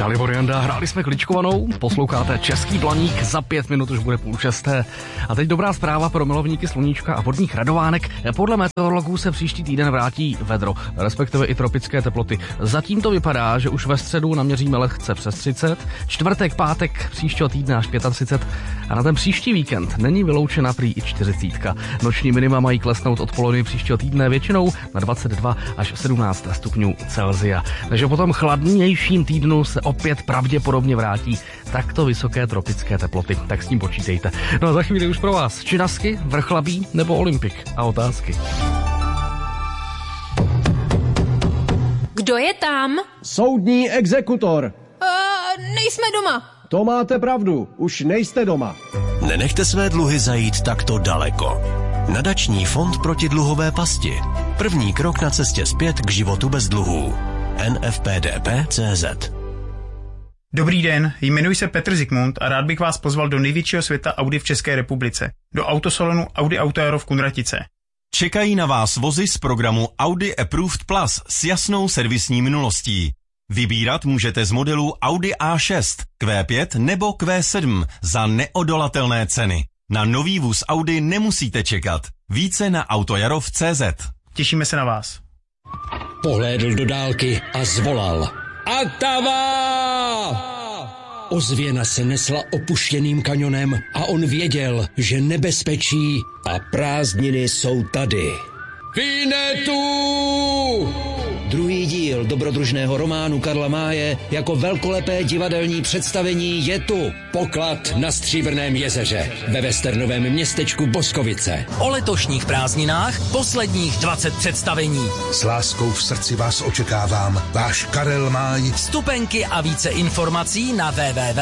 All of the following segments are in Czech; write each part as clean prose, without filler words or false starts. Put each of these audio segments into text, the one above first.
Dalibor Janda, hráli jsme kličkovanou, posloucháte Český Blaník, za 5 minut už bude 5:30. A teď dobrá zpráva pro milovníky sluníčka a vodních radovánek. Podle meteorologů se příští týden vrátí vedro, respektive i tropické teploty. Zatím to vypadá, že už ve středu naměříme lehce přes 30, čtvrtek, pátek příštího týdne až 35 a na ten příští víkend není vyloučena prý i 40. Noční minima mají klesnout od poloviny příštího týdne většinou na 22 až 17 stupňů Celsia. Takže po tom chladnějším týdnu se opět pravděpodobně vrátí takto vysoké tropické teploty. Tak s tím počítejte. No a za chvíli už pro vás Činasky, Vrchlabí nebo Olympik a otázky. Kdo je tam? Soudní exekutor. Nejsme doma. To máte pravdu, už nejste doma. Nenechte své dluhy zajít takto daleko. Nadační fond proti dluhové pasti. První krok na cestě zpět k životu bez dluhů. NFPDP.cz. Dobrý den, jmenuji se Petr Zikmund a rád bych vás pozval do největšího světa Audi v České republice, do autosalonu Audi Auto Aero v Kunratice. Čekají na vás vozy z programu Audi Approved Plus s jasnou servisní minulostí. Vybírat můžete z modelů Audi A6, Q5 nebo Q7 za neodolatelné ceny. Na nový vůz Audi nemusíte čekat. Více na autojarov.cz. Těšíme se na vás. Pohlédl do dálky a zvolal. Atava! Ozvěna se nesla opuštěným kanionem a on věděl, že nebezpečí a prázdniny jsou tady. Vinetu! Druhý díl dobrodružného románu Karla Máje jako velkolepé divadelní představení je tu. Poklad na Stříbrném jezeře ve westernovém městečku Boskovice. O letošních prázdninách posledních 20 představení. S láskou v srdci vás očekávám. Váš Karel Máj. Vstupenky a více informací na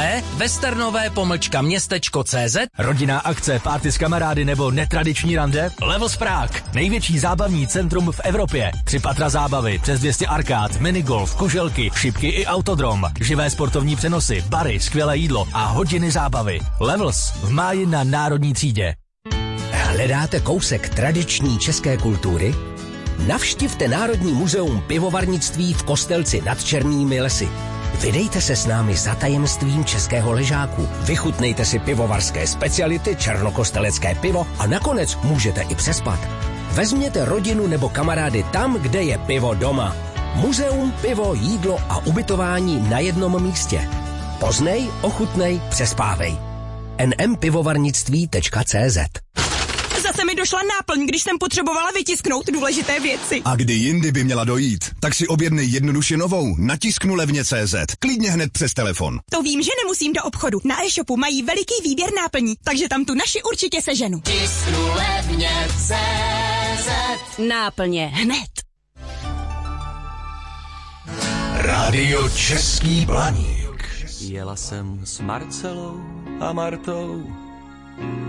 www.westernové-městečko.cz. Rodinná akce, party s kamarády nebo netradiční rande? Levels Prague, největší zábavní centrum v Evropě. 3 patra zábavy, přes 200 arkád, minigolf, koželky, šipky i autodrom, živé sportovní přenosy, bary, skvělé jídlo a hodiny zábavy. Levels v máji na Národní třídě. Hledáte kousek tradiční české kultury? Navštivte Národní muzeum pivovarnictví v Kostelci nad Černými lesy. Vydejte se s námi za tajemstvím českého ležáku. Vychutnejte si pivovarské speciality, černokostelecké pivo a nakonec můžete i přespat. Vezměte rodinu nebo kamarády tam, kde je pivo doma. Muzeum, pivo, jídlo a ubytování na jednom místě. Poznej, ochutnej, přespávej. nmpivovarnictví.cz. Zase mi došla náplň, když jsem potřebovala vytisknout důležité věci. A kdy jindy by měla dojít, tak si objednej jednoduše novou na tisknulevně.cz. Klidně hned přes telefon. To vím, že nemusím do obchodu. Na e-shopu mají veliký výběr náplní, takže tam tu naši určitě seženu. Tisknulevně.cz. Náplně hned. Rádio Český Blaník. Jela jsem s Marcelou a Martou